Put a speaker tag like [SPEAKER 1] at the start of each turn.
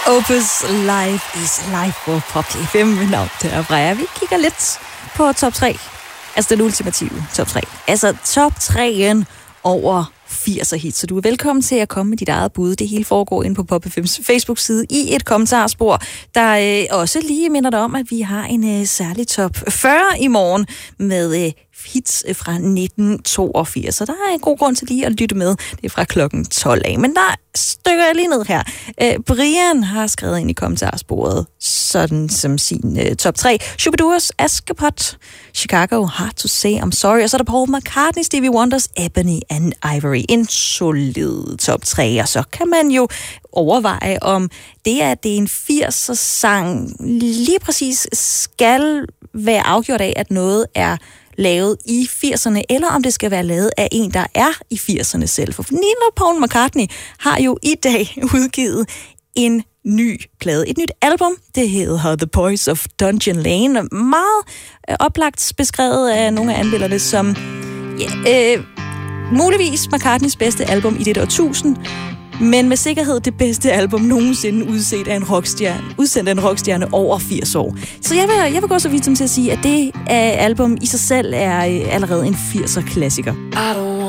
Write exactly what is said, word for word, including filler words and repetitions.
[SPEAKER 1] Opus Life is Life på Pop F M. Mit navn er Freja. Vi kigger lidt på top tre. Altså den ultimative top tre. Altså top tre'en over firser hits. Så du er velkommen til at komme med dit eget bud. Det hele foregår inde på Pop F M's Facebook-side i et kommentarspor, der øh, også lige minder dig om, at vi har en øh, særlig top fyrre i morgen med øh, hits fra nitten toogfirs. Så der er en god grund til lige at lytte med. Det er fra klokken tolv af. Men der stykker jeg lige ned her. Øh, Brian har skrevet ind i kommentarsporet, sådan som sin øh, top tre. Shubiduers Askepot, Chicago, Hard to Say I'm Sorry, og så er der Paul McCartney, Stevie Wonders, Ebony and Ivory. En solid top tre, og så kan man jo overveje, om det er, at det er en firsers sang lige præcis skal være afgjort af, at noget er lavet i firserne, eller om det skal være lavet af en, der er i firserne selv. For Nina Paul McCartney har jo i dag udgivet en ny plade, et nyt album. Det hedder The Boys of Dungeon Lane. Meget øh, oplagt beskrevet af nogle af anmelderne som ja, øh, muligvis McCartneys bedste album i det årtusind, men med sikkerhed det bedste album nogensinde udsendt af en rockstjerne, udsendt af en rockstjerne over firs år. Så jeg vil, jeg vil gå så vidt som til at sige, at det album i sig selv er allerede en firser klassiker.